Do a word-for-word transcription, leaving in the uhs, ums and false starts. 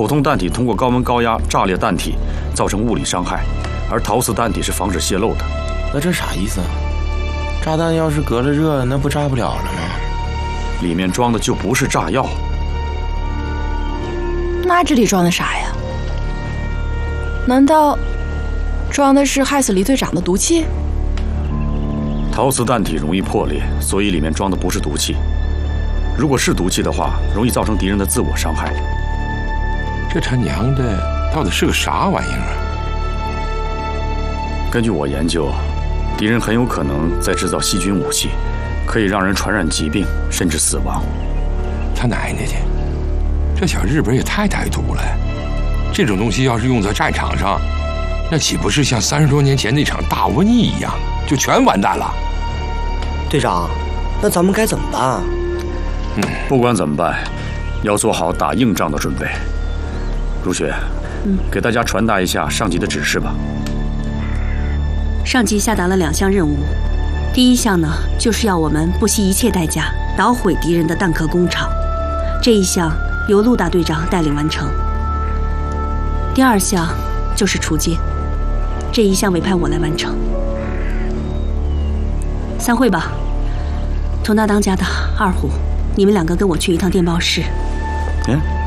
普通弹体通过高温高压炸裂弹体，造成物理伤害，而陶瓷弹体是防止泄漏的。 那这啥意思？炸弹要是隔了热，那不炸不了了吗？ 里面装的就不是炸药。 那这里装的啥呀？难道装的是害死李队长的毒气？ 陶瓷弹体容易破裂，所以里面装的不是毒气。如果是毒气的话，容易造成敌人的自我伤害。 这他娘的到底是个啥玩意儿啊？ 根据我研究，敌人很有可能在制造细菌武器，可以让人传染疾病，甚至死亡。 他奶奶的，这小日本也太歹毒了！这种东西要是用在战场上，那岂不是像三十多年前那场大瘟疫一样，就全完蛋了？ 队长，那咱们该怎么办？ 嗯，不管怎么办，要做好打硬仗的准备。如雪，嗯，给大家传达一下上级的指示吧。 上级下达了两项任务，第一项呢，就是要我们不惜一切代价捣毁敌人的弹壳工厂，这一项由陆大队长带领完成。第二项就是除界，这一项委派我来完成。散会吧，佟大当家的二虎，你们两个跟我去一趟电报室。 嗯。